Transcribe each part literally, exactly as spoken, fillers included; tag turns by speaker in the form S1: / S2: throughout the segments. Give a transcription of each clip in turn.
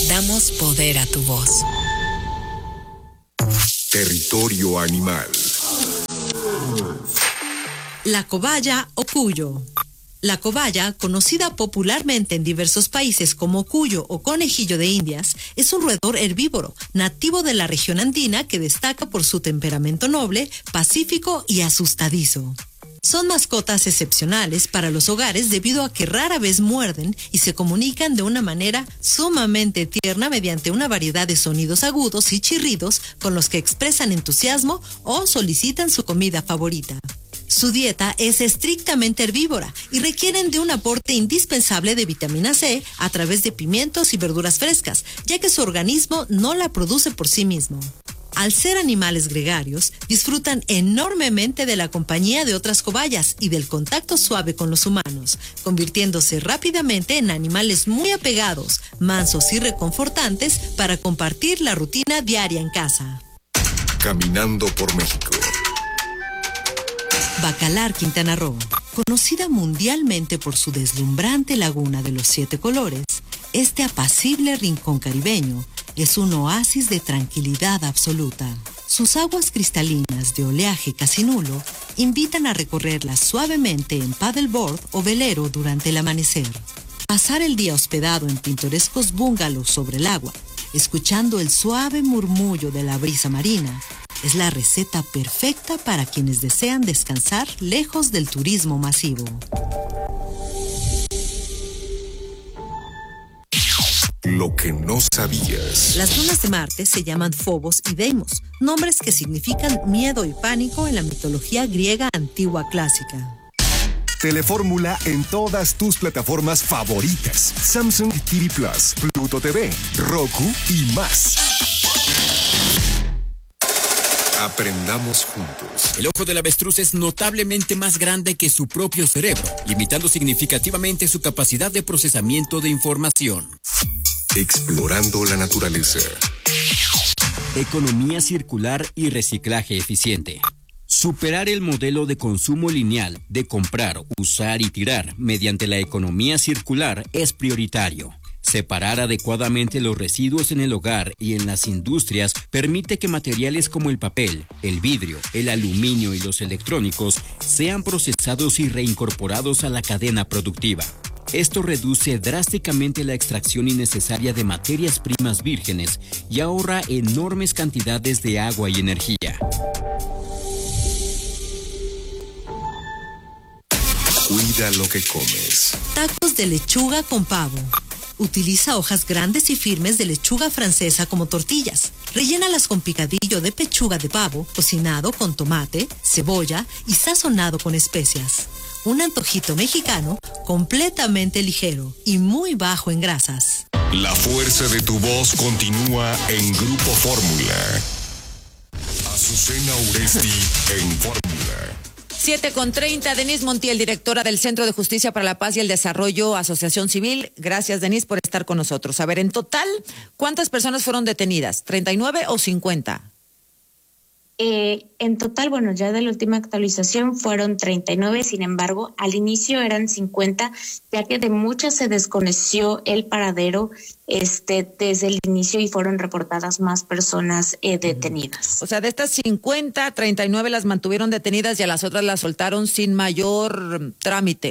S1: Damos poder a tu voz.
S2: Territorio animal.
S3: La cobaya o cuyo. La cobaya, conocida popularmente en diversos países como cuyo o conejillo de Indias, es un roedor herbívoro nativo de la región andina que destaca por su temperamento noble, pacífico y asustadizo. Son mascotas excepcionales para los hogares debido a que rara vez muerden y se comunican de una manera sumamente tierna mediante una variedad de sonidos agudos y chirridos con los que expresan entusiasmo o solicitan su comida favorita. Su dieta es estrictamente herbívora y requieren de un aporte indispensable de vitamina C a través de pimientos y verduras frescas, ya que su organismo no la produce por sí mismo. Al ser animales gregarios, disfrutan enormemente de la compañía de otras cobayas y del contacto suave con los humanos, convirtiéndose rápidamente en animales muy apegados, mansos y reconfortantes para compartir la rutina diaria en casa.
S2: Caminando por México.
S3: Bacalar, Quintana Roo, conocida mundialmente por su deslumbrante laguna de los siete colores, este apacible rincón caribeño es un oasis de tranquilidad absoluta. Sus aguas cristalinas de oleaje casi nulo invitan a recorrerlas suavemente en paddleboard o velero durante el amanecer. Pasar el día hospedado en pintorescos bungalows sobre el agua, escuchando el suave murmullo de la brisa marina, es la receta perfecta para quienes desean descansar lejos del turismo masivo.
S2: Lo que no sabías.
S3: Las lunas de Marte se llaman Phobos y Deimos, nombres que significan miedo y pánico en la mitología griega antigua clásica.
S2: Telefórmula en todas tus plataformas favoritas. Samsung T V Plus, Pluto T V, Roku y más. Aprendamos juntos.
S4: El ojo del avestruz es notablemente más grande que su propio cerebro, limitando significativamente su capacidad de procesamiento de información.
S2: Explorando la naturaleza.
S4: Economía circular y reciclaje eficiente. Superar el modelo de consumo lineal de comprar, usar y tirar mediante la economía circular es prioritario. Separar adecuadamente los residuos en el hogar y en las industrias permite que materiales como el papel, el vidrio, el aluminio y los electrónicos sean procesados y reincorporados a la cadena productiva. Esto reduce drásticamente la extracción innecesaria de materias primas vírgenes y ahorra enormes cantidades de agua y energía.
S2: Cuida lo que comes.
S3: Tacos de lechuga con pavo. Utiliza hojas grandes y firmes de lechuga francesa como tortillas. Rellénalas con picadillo de pechuga de pavo, cocinado con tomate, cebolla y sazonado con especias. Un antojito mexicano completamente ligero y muy bajo en grasas.
S2: La fuerza de tu voz continúa en Grupo Fórmula. Azucena Uresti en Fórmula.
S5: siete con treinta, Denise Montiel, directora del Centro de Justicia para la Paz y el Desarrollo, Asociación Civil. Gracias, Denise, por estar con nosotros. A ver, en total, ¿cuántas personas fueron detenidas? ¿treinta y nueve o cincuenta?
S6: Eh, en total, bueno, ya de la última actualización fueron treinta y nueve, sin embargo, al inicio eran cincuenta, ya que de muchas se desconoció el paradero este desde el inicio y fueron reportadas más personas eh, detenidas.
S5: O sea, de estas cincuenta, treinta y nueve las mantuvieron detenidas y a las otras las soltaron sin mayor trámite.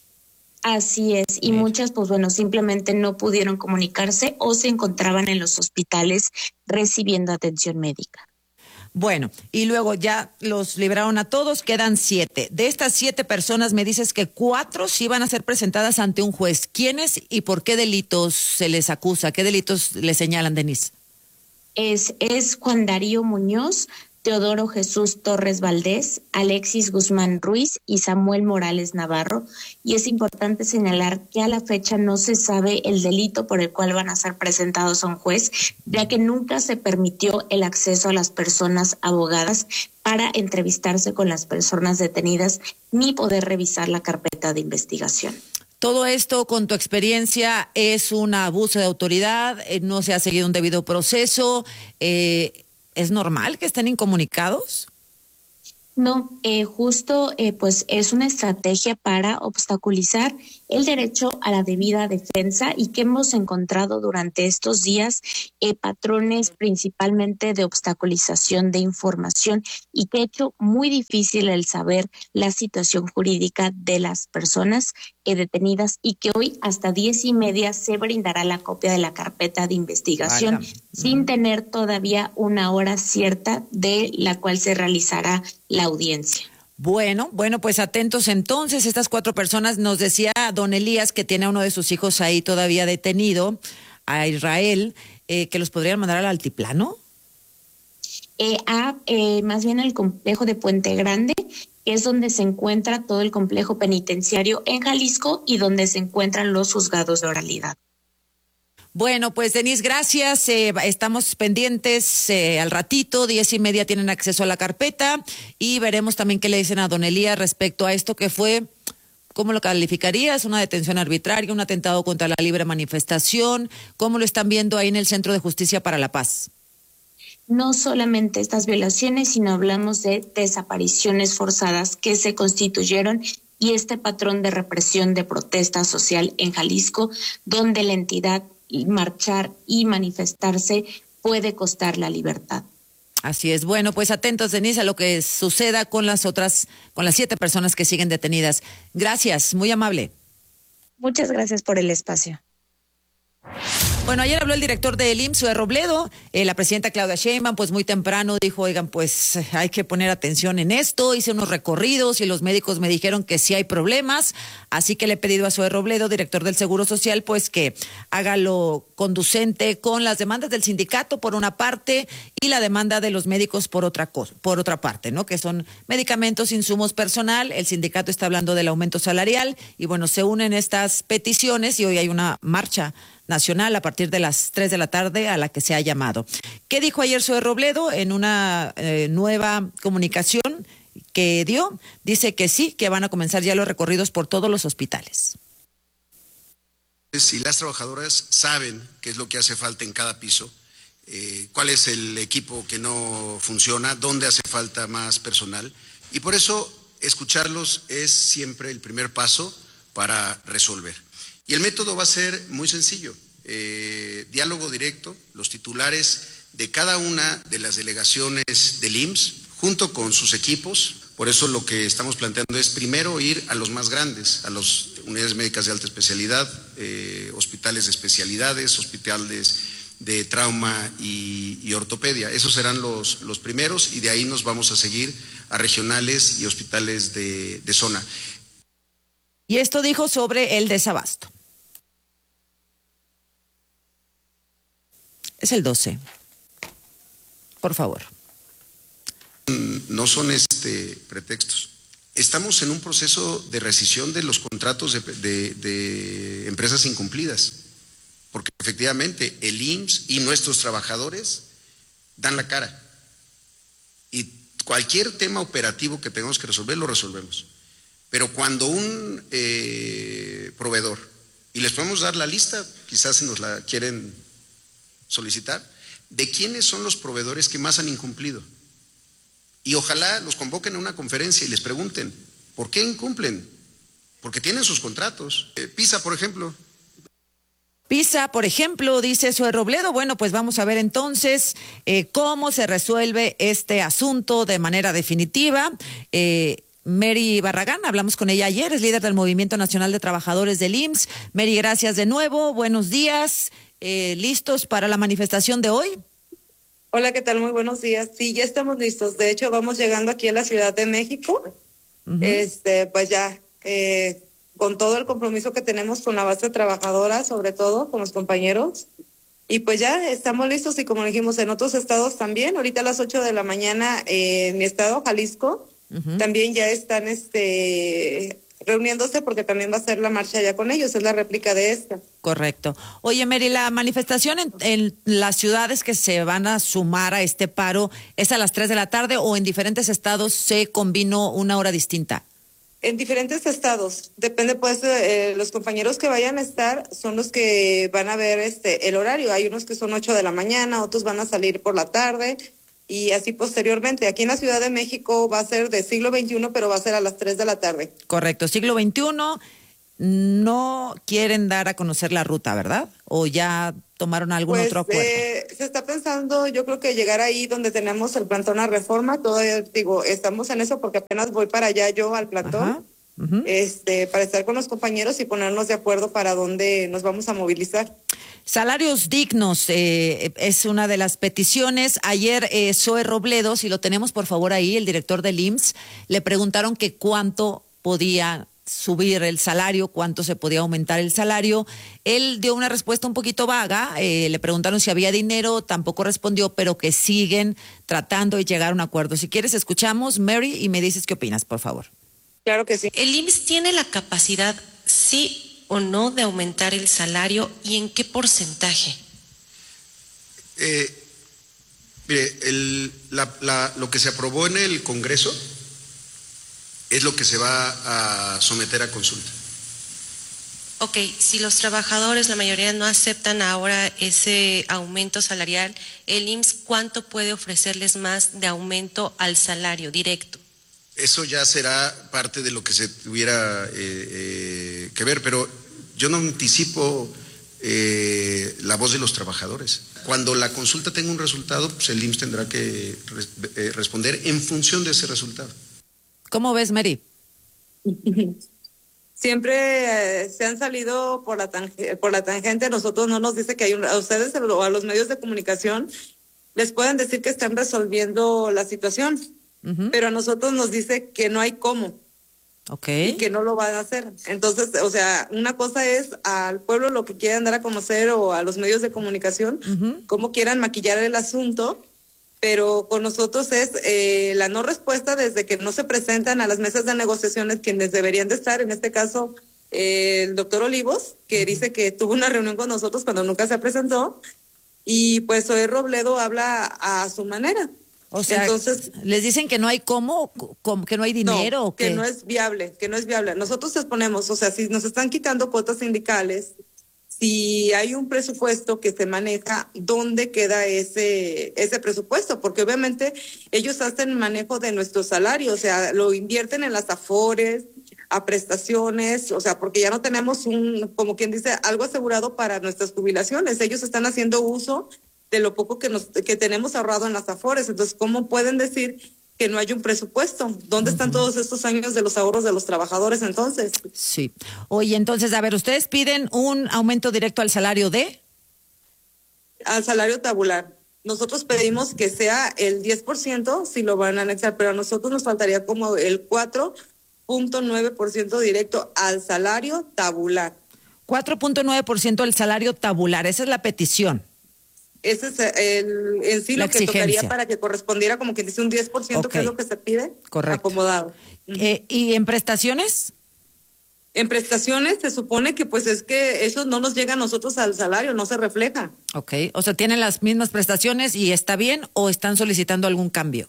S6: Así es, y muchas, pues bueno, simplemente no pudieron comunicarse o se encontraban en los hospitales recibiendo atención médica.
S5: Bueno, y luego ya los libraron a todos, quedan siete. De estas siete personas me dices que cuatro sí van a ser presentadas ante un juez. ¿Quiénes y por qué delitos se les acusa? ¿Qué delitos le señalan, Denise?
S6: Es, es Juan Darío Muñoz, Teodoro Jesús Torres Valdés, Alexis Guzmán Ruiz y Samuel Morales Navarro. Y es importante señalar que a la fecha no se sabe el delito por el cual van a ser presentados a un juez, ya que nunca se permitió el acceso a las personas abogadas para entrevistarse con las personas detenidas ni poder revisar la carpeta de investigación.
S5: Todo esto, con tu experiencia, es un abuso de autoridad, eh, no se ha seguido un debido proceso. Eh, ¿Es normal que estén incomunicados?
S6: No, eh, justo eh, pues es una estrategia para obstaculizar el derecho a la debida defensa y que hemos encontrado durante estos días eh, patrones principalmente de obstaculización de información y que ha hecho muy difícil el saber la situación jurídica de las personas eh, detenidas y que hoy hasta diez y media se brindará la copia de la carpeta de investigación
S5: Vaya.
S6: sin tener todavía una hora cierta de la cual se realizará la audiencia.
S5: Bueno, bueno, pues atentos entonces, estas cuatro personas, nos decía don Elías que tiene a uno de sus hijos ahí todavía detenido, a Israel, eh, que los podrían mandar al altiplano.
S6: Eh, a eh, más bien el complejo de Puente Grande, que es donde se encuentra todo el complejo penitenciario en Jalisco y donde se encuentran los juzgados de oralidad.
S5: Bueno, pues Denise, gracias. Eh, estamos pendientes eh, al ratito, diez y media tienen acceso a la carpeta y veremos también qué le dicen a don Elías respecto a esto que fue, ¿cómo lo calificarías? Una detención arbitraria, un atentado contra la libre manifestación. ¿Cómo lo están viendo ahí en el Centro de Justicia para la Paz?
S6: No solamente estas violaciones, sino hablamos de desapariciones forzadas que se constituyeron y este patrón de represión de protesta social en Jalisco, donde la entidad marchar y manifestarse puede costar la libertad.
S5: Así es. Bueno, pues atentos, Denise, a lo que suceda con las otras, con las siete personas que siguen detenidas. Gracias, muy amable.
S6: Muchas gracias por el espacio.
S5: Bueno, ayer habló el director del I M S S, Zoe Robledo, eh, la presidenta Claudia Sheinbaum, pues muy temprano dijo, oigan, pues hay que poner atención en esto, hice unos recorridos y los médicos me dijeron que sí hay problemas, así que le he pedido a Zoe Robledo, director del Seguro Social, pues que haga lo conducente con las demandas del sindicato por una parte y la demanda de los médicos por otra cosa, por otra parte, ¿no? Que son medicamentos, insumos, personal, el sindicato está hablando del aumento salarial y bueno, se unen estas peticiones y hoy hay una marcha nacional a partir de las tres de la tarde a la que se ha llamado. ¿Qué dijo ayer Zoe Robledo en una eh, nueva comunicación que dio? Dice que sí, que van a comenzar ya los recorridos por todos los hospitales.
S7: Y las trabajadoras saben qué es lo que hace falta en cada piso, eh, cuál es el equipo que no funciona, dónde hace falta más personal y por eso escucharlos es siempre el primer paso para resolver. Y el método va a ser muy sencillo, eh, diálogo directo, los titulares de cada una de las delegaciones del I M S S, junto con sus equipos. Por eso lo que estamos planteando es primero ir a los más grandes, a las unidades médicas de alta especialidad, eh, hospitales de especialidades, hospitales de trauma y, y ortopedia. Esos serán los, los primeros y de ahí nos vamos a seguir a regionales y hospitales de, de zona.
S5: Y esto dijo sobre el desabasto. Es el doce. Por favor.
S7: No son este pretextos. Estamos en un proceso de rescisión de los contratos de, de, de empresas incumplidas, porque efectivamente el I M S S y nuestros trabajadores dan la cara. Y cualquier tema operativo que tengamos que resolver, lo resolvemos. Pero cuando un eh, proveedor, y les podemos dar la lista, quizás si nos la quieren solicitar, de quiénes son los proveedores que más han incumplido. Y ojalá los convoquen a una conferencia y les pregunten, ¿por qué incumplen? Porque tienen sus contratos. Eh, PISA, por ejemplo.
S5: PISA, por ejemplo, dice Zoe Robledo. Bueno, pues vamos a ver entonces eh, cómo se resuelve este asunto de manera definitiva. Eh, Mary Barragán, hablamos con ella ayer, es líder del Movimiento Nacional de Trabajadores del I M S S. Mary, gracias de nuevo, buenos días. Eh, ¿Listos para la manifestación de hoy?
S8: Hola, ¿qué tal? Muy buenos días. Sí, ya estamos listos. De hecho, vamos llegando aquí a la Ciudad de México. Uh-huh. Este, pues ya, eh, con todo el compromiso que tenemos con la base trabajadora, sobre todo con los compañeros. Y pues ya estamos listos y como dijimos en otros estados también. Ahorita a las ocho de la mañana eh, en mi estado, Jalisco, uh-huh. también ya están este reuniéndose porque también va a ser la marcha ya con ellos, es la réplica de esta.
S5: Correcto. Oye, Mary, la manifestación en, en las ciudades que se van a sumar a este paro, ¿es a las tres de la tarde o en diferentes estados se combinó una hora distinta?
S8: En diferentes estados, depende pues de eh, los compañeros que vayan a estar, son los que van a ver este el horario, hay unos que son ocho de la mañana, otros van a salir por la tarde, y así posteriormente. Aquí en la Ciudad de México va a ser de siglo veintiuno, pero va a ser a las tres de la tarde.
S5: Correcto, siglo veintiuno, no quieren dar a conocer la ruta, ¿verdad? ¿O ya tomaron algún
S8: Pues,
S5: otro acuerdo?
S8: Eh, se está pensando, yo creo que llegar ahí donde tenemos el plantón a Reforma, todavía digo, estamos en eso porque apenas voy para allá yo al plantón,
S5: Ajá. Uh-huh.
S8: este, para estar con los compañeros y ponernos de acuerdo para dónde nos vamos a movilizar.
S5: Salarios dignos eh, es una de las peticiones. Ayer eh, Zoe Robledo, si lo tenemos por favor ahí, el director del I M S S, le preguntaron que cuánto podía subir el salario, cuánto se podía aumentar el salario. Él dio una respuesta un poquito vaga, eh, le preguntaron si había dinero, tampoco respondió, pero que siguen tratando de llegar a un acuerdo. Si quieres escuchamos, Mary, y me dices qué opinas, por favor.
S8: Claro que sí.
S9: ¿El I M S S tiene la capacidad, sí o no, de aumentar el salario y en qué porcentaje?
S7: Eh, mire, el, la, la, lo que se aprobó en el Congreso es lo que se va a someter a consulta.
S9: Ok, si los trabajadores, la mayoría no aceptan ahora ese aumento salarial, el I M S S, ¿cuánto puede ofrecerles más de aumento al salario directo?
S7: Eso ya será parte de lo que se tuviera eh, eh, que ver, pero yo no anticipo eh, la voz de los trabajadores. Cuando la consulta tenga un resultado, pues el I M S S tendrá que res, eh, responder en función de ese resultado.
S5: ¿Cómo ves, Mary?
S8: Siempre eh, se han salido por la, tang- por la tangente. Nosotros no nos dice que hay un, a ustedes o a los medios de comunicación les pueden decir que están resolviendo la situación, uh-huh. pero a nosotros nos dice que no hay cómo.
S5: Okay.
S8: Y que no lo van a hacer. Entonces, o sea, una cosa es al pueblo lo que quieran dar a conocer o a los medios de comunicación, uh-huh. cómo quieran maquillar el asunto, pero con nosotros es eh, la no respuesta desde que no se presentan a las mesas de negociaciones quienes deberían de estar, en este caso eh, el doctor Olivos, que uh-huh. dice que tuvo una reunión con nosotros cuando nunca se presentó, y pues Zoe Robledo habla a su manera.
S5: O sea, entonces les dicen que no hay cómo, cómo que no hay dinero.
S8: No,
S5: ¿o
S8: que
S5: qué?
S8: no es viable, que no es viable. Nosotros exponemos, o sea, si nos están quitando cuotas sindicales, si hay un presupuesto que se maneja, ¿dónde queda ese ese presupuesto? Porque obviamente ellos hacen manejo de nuestro salario, o sea, lo invierten en las afores, a prestaciones, o sea, porque ya no tenemos un, como quien dice, algo asegurado para nuestras jubilaciones. Ellos están haciendo uso de lo poco que nos que tenemos ahorrado en las afores. Entonces, ¿cómo pueden decir que no hay un presupuesto? ¿Dónde uh-huh. están todos estos años de los ahorros de los trabajadores entonces?
S5: Sí. Oye, entonces, a ver, ¿ustedes piden un aumento directo al salario de?
S8: Al salario tabular. Nosotros pedimos que sea el diez por ciento si lo van a anexar, pero a nosotros nos faltaría como el cuatro punto nueve por ciento directo al salario tabular.
S5: cuatro punto nueve por ciento del salario tabular, esa es la petición.
S8: Ese es el, en sí
S5: la
S8: lo que
S5: exigencia.
S8: tocaría para que correspondiera como que dice un diez por ciento, okay. que es lo que se pide.
S5: Correcto.
S8: Acomodado.
S5: Eh, ¿Y en prestaciones?
S8: En prestaciones se supone que pues es que eso no nos llega a nosotros al salario, no se refleja.
S5: Ok, o sea, ¿tienen las mismas prestaciones y está bien o están solicitando algún cambio?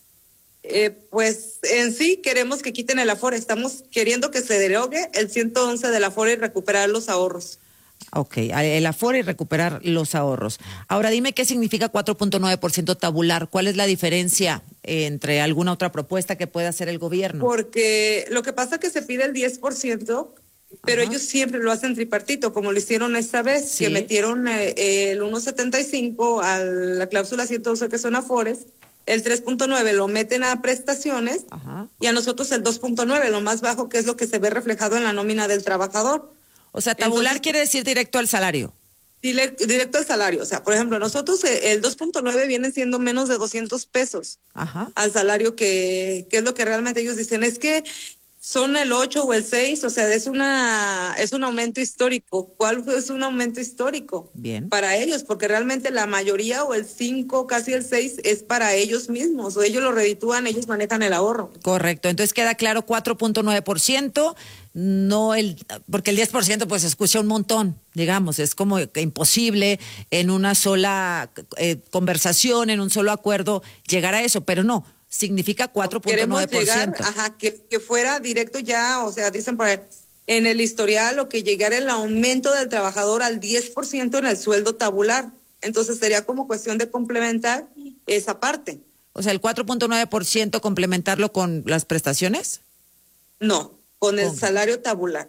S8: Eh, pues en sí queremos que quiten el Afore, estamos queriendo que se derogue el ciento once del Afore y recuperar los ahorros.
S5: Ok, el Afore y recuperar los ahorros. Ahora dime qué significa cuatro punto nueve por ciento tabular. ¿Cuál es la diferencia entre alguna otra propuesta que pueda hacer el gobierno? Porque
S8: lo que pasa es que se pide el diez por ciento, pero Ajá. ellos siempre lo hacen tripartito, como lo hicieron esta vez, sí. que metieron eh, el uno setenta y cinco a la cláusula ciento once que son Afores, el tres punto nueve lo meten a prestaciones Ajá. y a nosotros el dos punto nueve, lo más bajo, que es lo que se ve reflejado en la nómina del trabajador. O sea, tabular Entonces, quiere decir directo al salario. Directo al salario. O sea, por ejemplo, nosotros el dos punto nueve viene siendo menos de doscientos pesos Ajá. al salario, que, que es lo que realmente ellos dicen. Es que son el ocho o el seis, o sea, es una es un aumento histórico. ¿Cuál es un aumento histórico? Bien. Para ellos, porque realmente la mayoría o el cinco, casi el seis, es para ellos mismos. O ellos lo reditúan, ellos manejan el ahorro. Correcto. Entonces queda claro cuatro punto nueve por ciento. No el, porque el diez por ciento pues se escucha un montón, digamos, es como imposible en una sola eh, conversación, en un solo acuerdo llegar a eso, pero no, significa cuatro punto nueve por ciento. Queremos llegar, ajá, que, que fuera directo ya, o sea, dicen por ahí, en el historial, o que llegara el aumento del trabajador al diez por ciento en el sueldo tabular. Entonces sería como cuestión de complementar esa parte. O sea, el cuatro punto nueve por ciento complementarlo con las prestaciones. No. Con el salario tabular.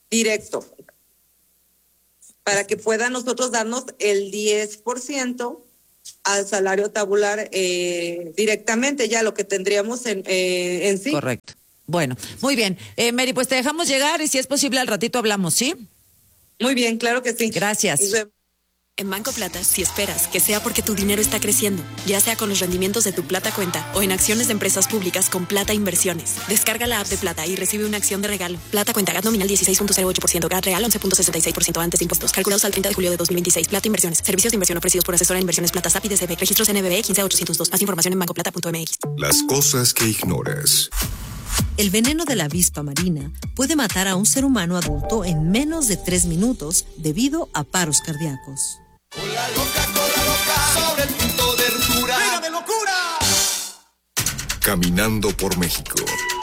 S8: directo, para que pueda nosotros darnos el diez por ciento al salario tabular eh, directamente, ya lo que tendríamos en, eh, en sí.
S5: Correcto. Bueno, muy bien. Eh, Mary, pues te dejamos llegar y si es posible al ratito hablamos, ¿sí?
S8: Muy bien, claro que sí.
S5: Gracias.
S1: En Banco Plata, si esperas que sea porque tu dinero está creciendo, ya sea con los rendimientos de tu Plata Cuenta o en acciones de empresas públicas con Plata Inversiones, descarga la app de Plata y recibe una acción de regalo. Plata Cuenta, G A T nominal dieciséis punto cero ocho por ciento, G A T real once punto sesenta y seis por ciento antes de impuestos, calculados al treinta de julio de dos mil veintiséis. Plata Inversiones, servicios de inversión ofrecidos por asesora de inversiones Plata S A P y D C B, registros N B B quince ochocientos dos. Más información en banco plata punto m x.
S2: Las cosas que ignoras.
S3: El veneno de la avispa marina puede matar a un ser humano adulto en menos de tres minutos debido a paros cardíacos.
S10: Cola loca, cola loca, sobre el punto de ruptura. ¡Venga de locura!
S2: Caminando por México.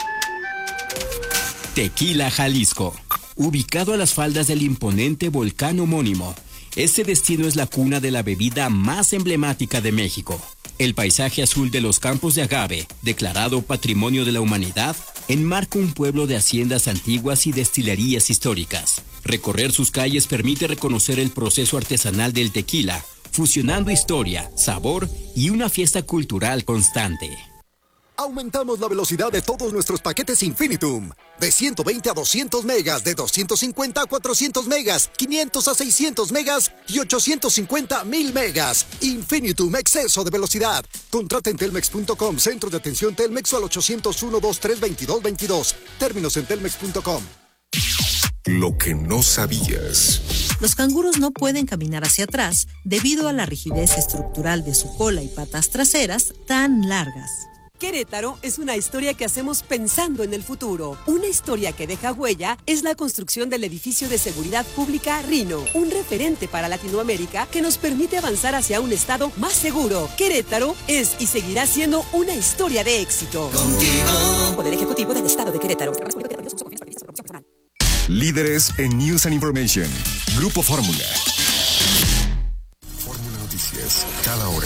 S4: Tequila, Jalisco. Ubicado a las faldas del imponente volcán homónimo, este destino es la cuna de la bebida más emblemática de México. El paisaje azul de los campos de agave, declarado Patrimonio de la Humanidad, enmarca un pueblo de haciendas antiguas y destilerías históricas. Recorrer sus calles permite reconocer el proceso artesanal del tequila, fusionando historia, sabor y una fiesta cultural constante.
S11: Aumentamos la velocidad de todos nuestros paquetes Infinitum. De ciento veinte a doscientos megas, de doscientos cincuenta a cuatrocientos megas, quinientos a seiscientos megas y ochocientos cincuenta a mil megas. Infinitum, exceso de velocidad. Contrata en telmex punto com, centro de atención Telmex o al ochocientos uno, veintitrés, veintidós, veintidós. Términos en telmex punto com.
S2: Lo que no sabías.
S3: Los canguros no pueden caminar hacia atrás debido a la rigidez estructural de su cola y patas traseras tan largas.
S12: Querétaro es una historia que hacemos pensando en el futuro. Una historia que deja huella es la construcción del edificio de seguridad pública Rino, un referente para Latinoamérica que nos permite avanzar hacia un estado más seguro. Querétaro es y seguirá siendo una historia de éxito. Contigo. Poder Ejecutivo del Estado de Querétaro.
S2: Líderes en News and Information. Grupo Fórmula. Fórmula Noticias, cada hora.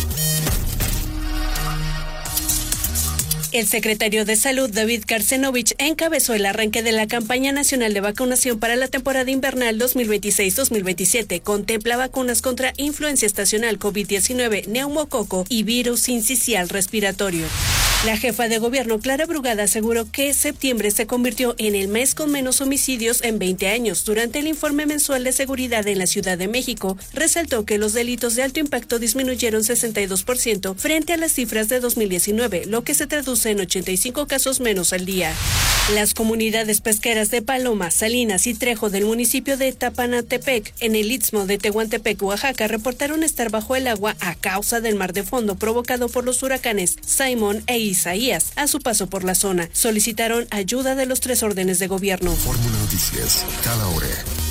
S13: El secretario de Salud, David Karsenovich, encabezó el arranque de la campaña nacional de vacunación para la temporada invernal dos mil veintiséis dos mil veintisiete. Contempla vacunas contra influencia estacional, COVID diecinueve, neumococo y virus sincicial respiratorio. La jefa de gobierno, Clara Brugada, aseguró que septiembre se convirtió en el mes con menos homicidios en veinte años. Durante el informe mensual de seguridad en la Ciudad de México, resaltó que los delitos de alto impacto disminuyeron sesenta y dos por ciento frente a las cifras de dos mil diecinueve, lo que se traduce en ochenta y cinco casos menos al día. Las comunidades pesqueras de Paloma, Salinas y Trejo del municipio de Tapanatepec, en el istmo de Tehuantepec, Oaxaca, reportaron estar bajo el agua a causa del mar de fondo provocado por los huracanes Simón e Isaías a su paso por la zona. Solicitaron ayuda de los tres órdenes de gobierno.
S2: Fórmula Noticias, cada hora.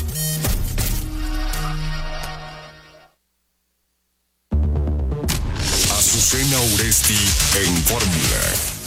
S2: Azucena Uresti en Fórmula.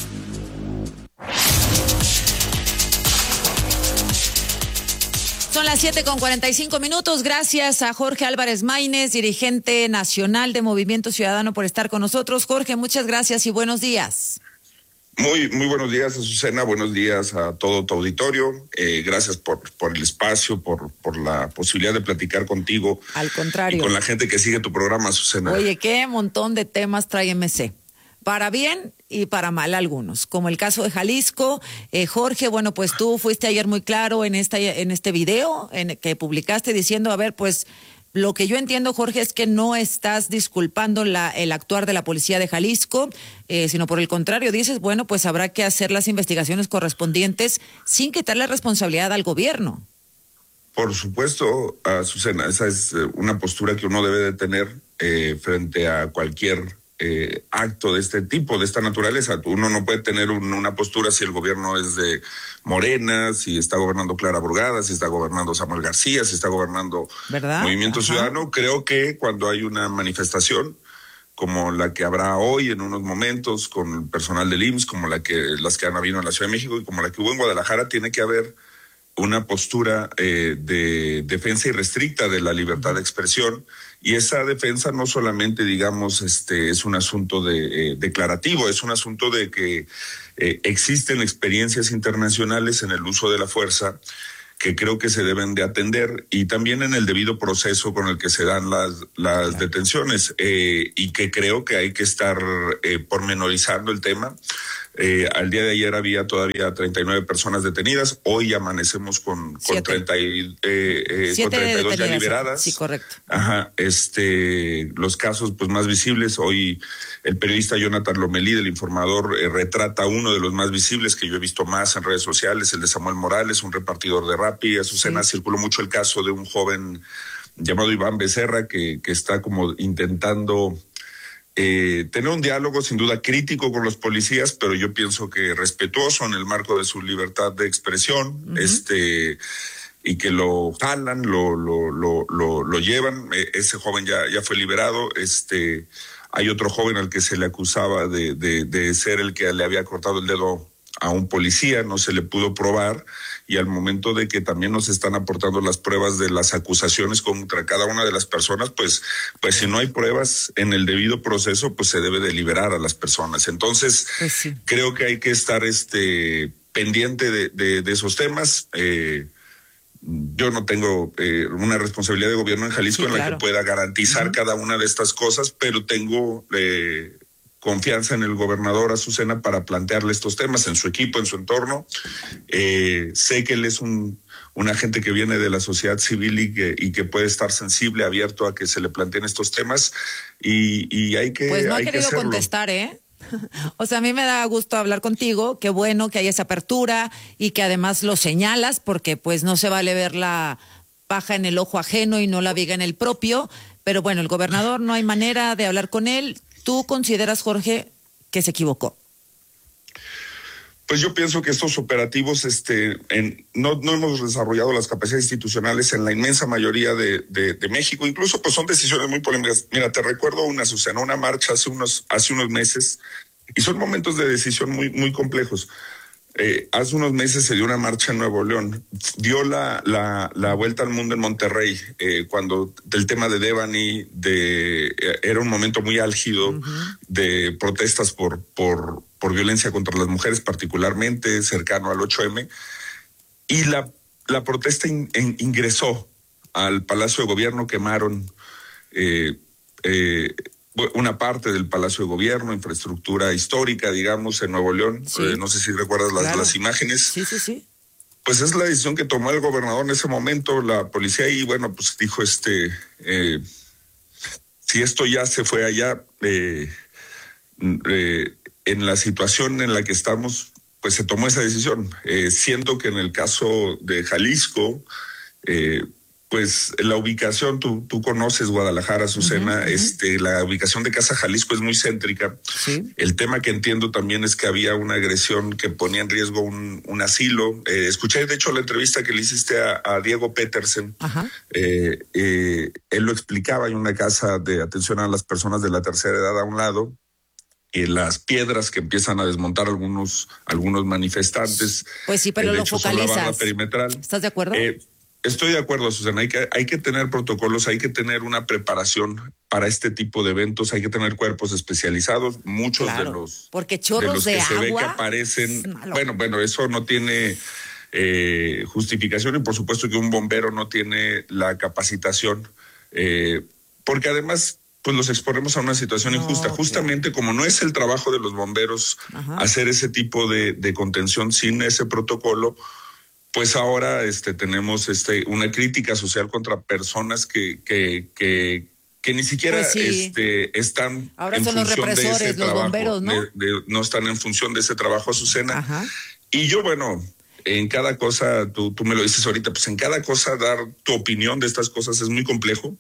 S5: Son las siete con cuarenta y cinco minutos. Gracias a Jorge Álvarez Maínez, dirigente nacional de Movimiento Ciudadano, por estar con nosotros. Jorge, muchas gracias y buenos días.
S14: Muy, muy buenos días, Azucena. Buenos días a todo tu auditorio. Eh, gracias por, por el espacio, por, por la posibilidad de platicar contigo.
S5: Al contrario.
S14: Y con la gente que sigue tu programa, Azucena.
S5: Oye, qué montón de temas trae M C. Para bien y para mal algunos, como el caso de Jalisco. Eh, Jorge, bueno, pues tú fuiste ayer muy claro en, esta, en este video en que publicaste diciendo, a ver, pues lo que yo entiendo, Jorge, es que no estás disculpando la, el actuar de la policía de Jalisco, eh, sino por el contrario, dices, bueno, pues habrá que hacer las investigaciones correspondientes sin quitarle responsabilidad al gobierno.
S14: Por supuesto, Azucena, esa es una postura que uno debe de tener eh, frente a cualquier Eh, acto de este tipo, de esta naturaleza. Uno no puede tener un, una postura si el gobierno es de Morena, si está gobernando Clara Brugada, si está gobernando Samuel García, si está gobernando
S5: ¿verdad?
S14: Movimiento Ajá. Ciudadano. Creo que cuando hay una manifestación como la que habrá hoy en unos momentos con el personal del I M S S, como la que, las que han habido en la Ciudad de México y como la que hubo en Guadalajara, tiene que haber una postura eh, de defensa irrestricta de la libertad de expresión. Y esa defensa no solamente, digamos, este es un asunto de, eh, declarativo, es un asunto de que eh, existen experiencias internacionales en el uso de la fuerza que creo que se deben de atender, y también en el debido proceso con el que se dan las, las claro. detenciones, eh, y que creo que hay que estar eh, pormenorizando el tema. Eh, al día de ayer había todavía treinta y nueve personas detenidas, hoy amanecemos con, con, treinta y, eh, eh, con treinta y dos ya liberadas.
S5: Sí, correcto.
S14: Ajá, este, los casos pues más visibles, hoy el periodista Jonathan Lomelí del Informador eh, retrata uno de los más visibles que yo he visto más en redes sociales, el de Samuel Morales, un repartidor de Rappi. Azucena, sí. Circuló mucho el caso de un joven llamado Iván Becerra que, que está como intentando Eh, tener un diálogo sin duda crítico con los policías, pero yo pienso que respetuoso en el marco de su libertad de expresión, uh-huh. este, y que lo jalan, lo, lo, lo, lo, lo llevan. Eh, ese joven ya, ya fue liberado. Este, hay otro joven al que se le acusaba de, de, de ser el que le había cortado el dedo a un policía, no se le pudo probar, y al momento de que también nos están aportando las pruebas de las acusaciones contra cada una de las personas, pues, pues si no hay pruebas en el debido proceso, pues se debe de liberar a las personas. Entonces, pues sí. creo que hay que estar este pendiente de, de, de esos temas. Eh, yo no tengo eh, una responsabilidad de gobierno en Jalisco sí, en claro. la que pueda garantizar uh-huh. cada una de estas cosas, pero tengo eh, confianza en el gobernador Azucena para plantearle estos temas en su equipo, en su entorno. Eh, sé que él es un, un agente que viene de la sociedad civil y que, y que puede estar sensible, abierto a que se le planteen estos temas, y, y hay que
S5: Pues no
S14: hay
S5: ha querido contestar, ¿eh? O sea, a mí me da gusto hablar contigo, qué bueno que hay esa apertura y que además lo señalas, porque pues no se vale ver la paja en el ojo ajeno y no la viga en el propio, pero bueno, el gobernador no hay manera de hablar con él. ¿Tú consideras, Jorge, que se equivocó?
S14: Pues yo pienso que estos operativos, este, en, no, no hemos desarrollado las capacidades institucionales en la inmensa mayoría de, de, de México. Incluso, pues son decisiones muy polémicas. Mira, te recuerdo una, Susana, una marcha hace unos, hace unos meses, y son momentos de decisión muy, muy complejos. Eh, hace unos meses se dio una marcha en Nuevo León, dio la, la, la vuelta al mundo en Monterrey, eh, cuando del tema de Devani, de, eh, era un momento muy álgido uh-huh. de protestas por, por, por violencia contra las mujeres, particularmente cercano al ocho eme, y la, la protesta in, in, ingresó al Palacio de Gobierno, quemaron eh, eh, una parte del Palacio de Gobierno, infraestructura histórica, digamos, en Nuevo León. Sí. Eh, no sé si recuerdas las, claro. las imágenes.
S5: Sí, sí, sí.
S14: Pues es la decisión que tomó el gobernador en ese momento, la policía, y bueno, pues dijo, este, eh, si esto ya se fue allá, eh, eh, en la situación en la que estamos, pues se tomó esa decisión. Eh, siento que en el caso de Jalisco, eh, pues la ubicación, tú, tú conoces Guadalajara, Azucena, uh-huh, uh-huh. este, la ubicación de Casa Jalisco es muy céntrica. Sí. El tema que entiendo también es que había una agresión que ponía en riesgo un, un asilo. Eh, escuché, de hecho, la entrevista que le hiciste a, a Diego Petersen. Uh-huh. Eh, eh, él lo explicaba, hay una casa de atención a las personas de la tercera edad a un lado, y las piedras que empiezan a desmontar algunos, algunos manifestantes.
S5: Pues sí, pero
S14: eh,
S5: lo
S14: hecho,
S5: focalizas.
S14: Son la banda perimetral.
S5: ¿Estás de acuerdo?
S14: Eh, Estoy de acuerdo, Susana. Hay que, hay que tener protocolos, hay que tener una preparación para este tipo de eventos, hay que tener cuerpos especializados. Muchos claro, de los,
S5: porque chorros
S14: de los
S5: de
S14: que
S5: agua,
S14: se ve que aparecen. Bueno, bueno, eso no tiene eh, justificación, y por supuesto que un bombero no tiene la capacitación, eh, porque además pues los exponemos a una situación no, injusta. Okay. Justamente como no es el trabajo de los bomberos Ajá. hacer ese tipo de, de contención sin ese protocolo, pues ahora este, tenemos este, una crítica social contra personas que, que, que, que ni siquiera
S5: pues sí.
S14: este, están
S5: ahora
S14: en
S5: son
S14: función
S5: los represores,
S14: de ese
S5: los
S14: trabajo,
S5: bomberos, ¿no?
S14: De, de, no están en función de ese trabajo, Azucena.
S5: Ajá.
S14: Y yo, bueno, en cada cosa, tú, tú me lo dices ahorita, pues en cada cosa dar tu opinión de estas cosas es muy complejo,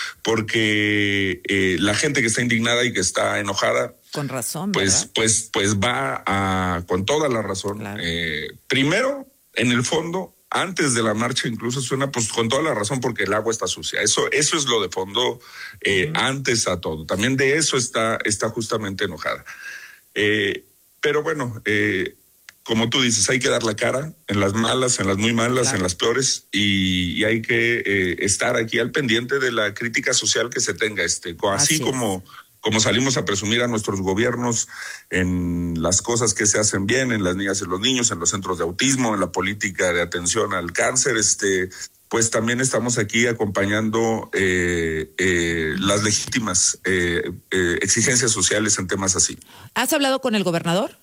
S14: porque eh, la gente que está indignada y que está enojada,
S5: con razón,
S14: pues,
S5: ¿verdad?
S14: pues, pues va a, con toda la razón. Claro. Eh, primero, en el fondo, antes de la marcha incluso suena pues con toda la razón, porque el agua está sucia. Eso, eso es lo de fondo, eh, uh-huh. antes a todo. También de eso está, está justamente enojada. Eh, pero bueno, eh, como tú dices, hay que dar la cara en las malas, en las muy malas, claro. en las peores, y, y hay que eh, estar aquí al pendiente de la crítica social que se tenga, este, así, así como como salimos a presumir a nuestros gobiernos en las cosas que se hacen bien, en las niñas y los niños, en los centros de autismo, en la política de atención al cáncer, este, pues también estamos aquí acompañando eh, eh, las legítimas eh, eh, exigencias sociales en temas así.
S5: ¿Has hablado con el gobernador?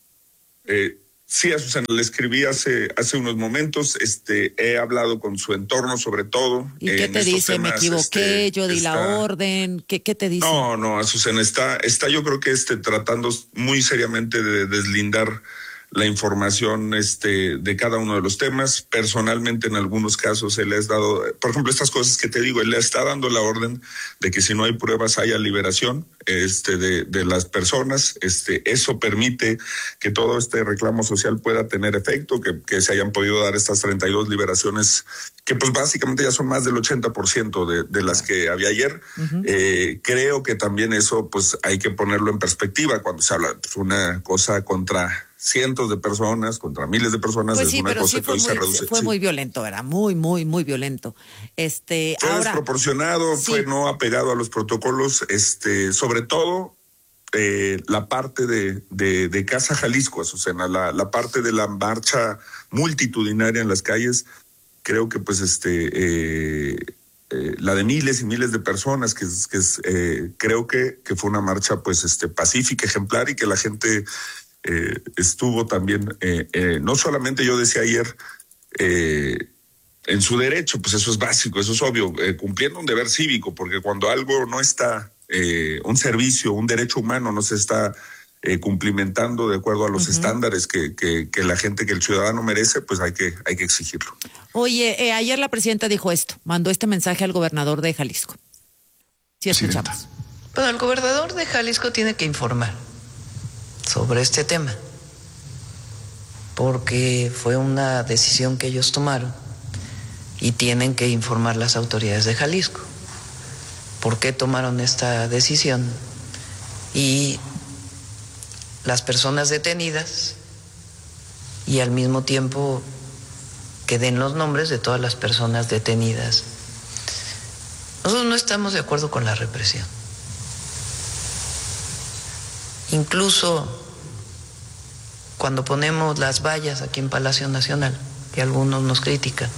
S14: Eh, Sí, a Susana, le escribí hace hace unos momentos, este, he hablado con su entorno sobre todo.
S5: ¿Y qué te dice? Temas, me equivoqué, este, yo di está... la orden, ¿qué, qué te dice?
S14: No, no, Azucena, está, está yo creo que este, tratando muy seriamente de deslindar la información este, de cada uno de los temas. Personalmente, en algunos casos, él le ha dado, por ejemplo, estas cosas que te digo, él le está dando la orden de que si no hay pruebas haya liberación este, de, de las personas. Este, eso permite que todo este reclamo social pueda tener efecto, que, que se hayan podido dar estas treinta y dos liberaciones, que pues básicamente ya son más del ochenta por ciento de, de las que había ayer. Uh-huh. Eh, creo que también eso pues hay que ponerlo en perspectiva cuando se habla de pues, una cosa contra cientos de personas, contra miles de personas.
S5: Pues
S14: es
S5: sí,
S14: una
S5: pero
S14: cosa
S5: sí fue,
S14: que hoy
S5: muy,
S14: se reduce.
S5: fue
S14: sí.
S5: muy violento, era muy, muy, muy violento. Este,
S14: fue
S5: ahora,
S14: desproporcionado, sí. fue no apegado a los protocolos, este, sobre todo eh, la parte de, de, de Casa Jalisco, Azucena, la, la parte de la marcha multitudinaria en las calles, creo que pues este eh, eh, la de miles y miles de personas, que, que eh, creo que, que fue una marcha pues este pacífica, ejemplar, y que la gente Eh, estuvo también, eh, eh, no solamente yo decía ayer, eh, en su derecho, pues eso es básico, eso es obvio, eh, cumpliendo un deber cívico, porque cuando algo no está, eh, un servicio, un derecho humano no se está eh, cumplimentando de acuerdo a los uh-huh. estándares que, que, que la gente, que el ciudadano merece, pues hay que, hay que exigirlo.
S5: Oye, eh, ayer la presidenta dijo esto, mandó este mensaje al gobernador de Jalisco. Sí, escuchamos.
S15: Bueno, el gobernador de Jalisco tiene que informar sobre este tema, porque fue una decisión que ellos tomaron y tienen que informar las autoridades de Jalisco por qué tomaron esta decisión, y las personas detenidas, y al mismo tiempo que den los nombres de todas las personas detenidas. Nosotros no estamos de acuerdo con la represión. Incluso cuando ponemos las vallas aquí en Palacio Nacional, que algunos nos critican,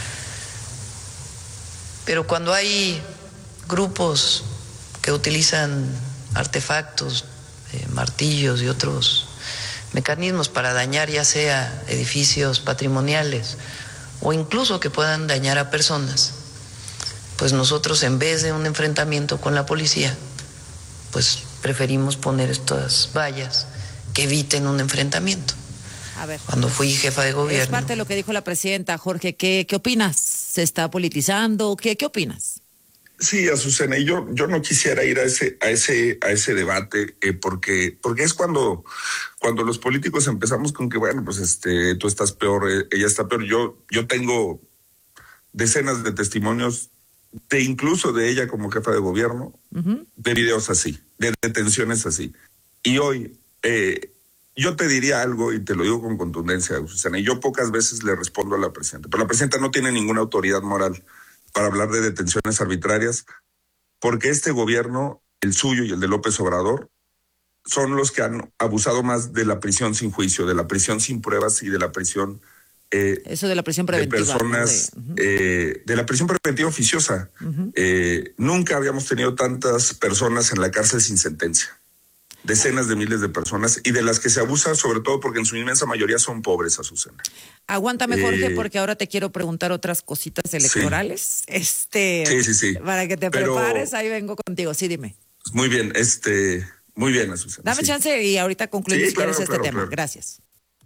S15: pero cuando hay grupos que utilizan artefactos, eh, martillos y otros mecanismos para dañar ya sea edificios patrimoniales o incluso que puedan dañar a personas, pues nosotros, en vez de un enfrentamiento con la policía, pues preferimos poner estas vallas que eviten un enfrentamiento.
S5: A ver,
S15: cuando fui jefa de gobierno.
S5: Es parte de lo que dijo la presidenta. Jorge, ¿qué, qué opinas? ¿Se está politizando? ¿Qué, qué opinas?
S14: Sí, Azucena, y yo, yo no quisiera ir a ese, a ese, a ese debate, eh, porque, porque es cuando, cuando los políticos empezamos con que, bueno, pues este, tú estás peor, eh, ella está peor. Yo, yo tengo decenas de testimonios, de incluso de ella como jefa de gobierno, uh-huh. de videos así, de detenciones así. Y hoy, eh, yo te diría algo, y te lo digo con contundencia, Susana, y yo pocas veces le respondo a la presidenta, pero la presidenta no tiene ninguna autoridad moral para hablar de detenciones arbitrarias, porque este gobierno, el suyo y el de López Obrador, son los que han abusado más de la prisión sin juicio, de la prisión sin pruebas y de la prisión... Eh,
S5: Eso de la prisión preventiva.
S14: De personas, ¿no? de, uh-huh. eh, de la prisión preventiva oficiosa. Uh-huh. Eh, nunca habíamos tenido tantas personas en la cárcel sin sentencia. Decenas de miles de personas, y de las que se abusa sobre todo porque en su inmensa mayoría son pobres, Azucena.
S5: Aguántame, Jorge, eh, porque ahora te quiero preguntar otras cositas electorales. Sí. Este,
S14: sí, sí, sí.
S5: Para que te Pero, prepares, ahí vengo contigo. Sí, dime.
S14: Muy bien, este, muy bien, Azucena.
S5: Dame
S14: sí.
S5: chance y ahorita concluimos
S14: sí,
S5: si
S14: claro,
S5: quieres
S14: claro,
S5: este tema.
S14: Claro.
S5: Gracias.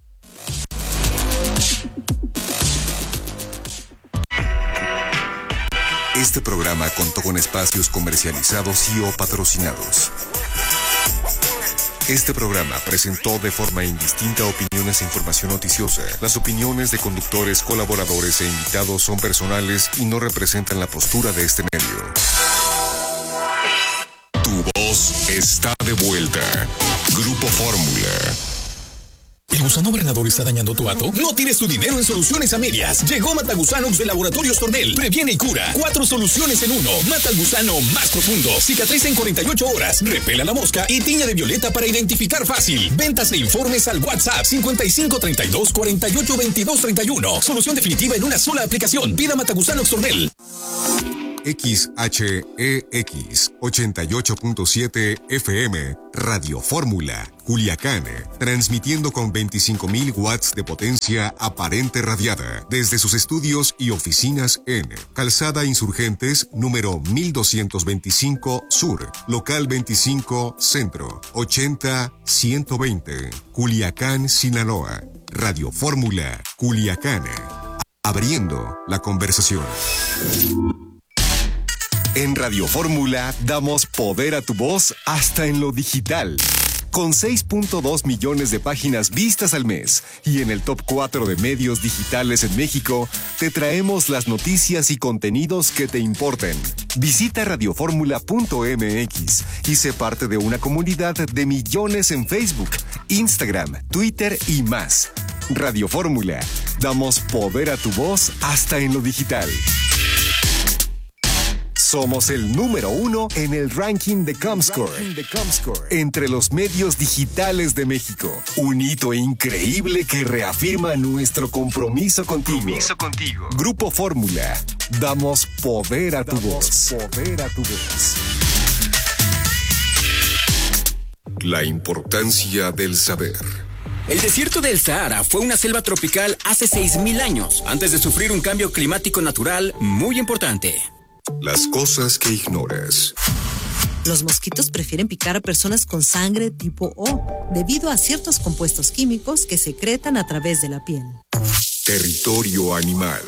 S2: Este programa contó con espacios comercializados y o patrocinados. Este programa presentó de forma indistinta opiniones e información noticiosa. Las opiniones de conductores, colaboradores e invitados son personales y no representan la postura de este medio. Tu voz está de vuelta. Grupo Fórmula.
S16: ¿El gusano granador está dañando tu hato? No tires tu dinero en soluciones a medias. Llegó Matagusanox de Laboratorios Tornel. Previene y cura. Cuatro soluciones en uno. Mata al gusano más profundo. Cicatriza en cuarenta y ocho horas. Repela la mosca y tiña de violeta para identificar fácil. Ventas e informes al WhatsApp cincuenta y cinco treinta y dos cuarenta y ocho veintidós treinta y uno. Solución definitiva en una sola aplicación. Pida Matagusanox Tornel.
S2: X H E X ochenta y ocho punto siete F M, Radio Fórmula, Culiacán, transmitiendo con veinticinco mil watts de potencia aparente radiada desde sus estudios y oficinas en Calzada Insurgentes, número mil doscientos veinticinco Sur, local veinticinco Centro, ochenta ciento veinte, Culiacán, Sinaloa. Radio Fórmula, Culiacán, abriendo la conversación. En Radio Fórmula damos poder a tu voz hasta en lo digital. Con seis punto dos millones de páginas vistas al mes y en el top cuatro de medios digitales en México, te traemos las noticias y contenidos que te importen. Visita radioformula punto m x y sé parte de una comunidad de millones en Facebook, Instagram, Twitter y más. Radio Fórmula, damos poder a tu voz hasta en lo digital. Somos el número uno en el ranking de Comscore, entre los medios digitales de México. Un hito increíble que reafirma nuestro compromiso contigo. Compromiso contigo. Grupo Fórmula, damos poder a tu voz. Poder a tu voz. La importancia del saber.
S17: El desierto del Sahara fue una selva tropical hace seis mil años, antes de sufrir un cambio climático natural muy importante.
S2: Las cosas que ignoras.
S3: Los mosquitos prefieren picar a personas con sangre tipo O, debido a ciertos compuestos químicos que secretan a través de la piel.
S2: Territorio animal.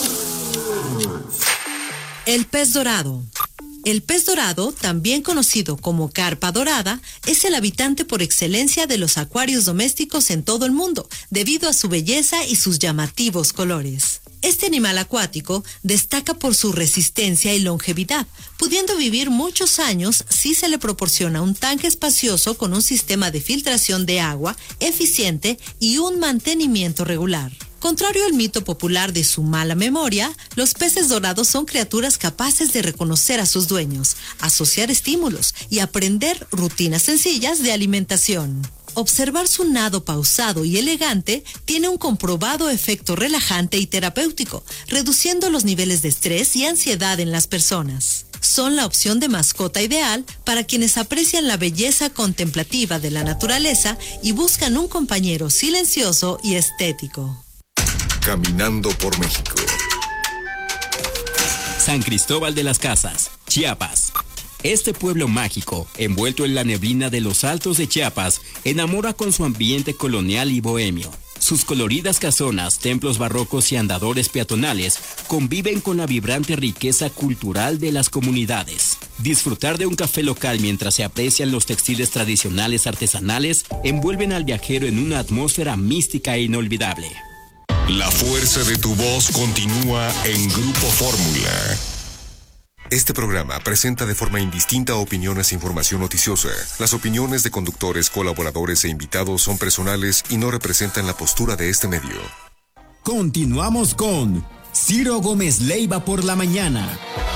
S3: El pez dorado. El pez dorado, también conocido como carpa dorada, es el habitante por excelencia de los acuarios domésticos en todo el mundo, debido a su belleza y sus llamativos colores. Este animal acuático destaca por su resistencia y longevidad, pudiendo vivir muchos años si se le proporciona un tanque espacioso con un sistema de filtración de agua eficiente y un mantenimiento regular. Contrario al mito popular de su mala memoria, los peces dorados son criaturas capaces de reconocer a sus dueños, asociar estímulos y aprender rutinas sencillas de alimentación. Observar su nado pausado y elegante tiene un comprobado efecto relajante y terapéutico, reduciendo los niveles de estrés y ansiedad en las personas. Son la opción de mascota ideal para quienes aprecian la belleza contemplativa de la naturaleza y buscan un compañero silencioso y estético.
S2: Caminando por México.
S4: San Cristóbal de las Casas, Chiapas. Este pueblo mágico, envuelto en la neblina de los altos de Chiapas, enamora con su ambiente colonial y bohemio. Sus coloridas casonas, templos barrocos y andadores peatonales conviven con la vibrante riqueza cultural de las comunidades. Disfrutar de un café local mientras se aprecian los textiles tradicionales artesanales envuelven al viajero en una atmósfera mística e inolvidable.
S2: La fuerza de tu voz continúa en Grupo Fórmula. Este programa presenta de forma indistinta opiniones e información noticiosa. Las opiniones de conductores, colaboradores e invitados son personales y no representan la postura de este medio.
S18: Continuamos con Ciro Gómez Leiva por la mañana.